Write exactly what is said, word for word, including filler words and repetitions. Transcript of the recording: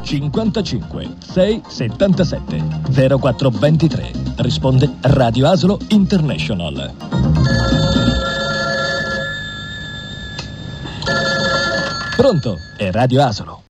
cinquantacinque sei settantasette zero quattro ventitré. Risponde Radio Asolo International. Pronto? È Radio Asolo.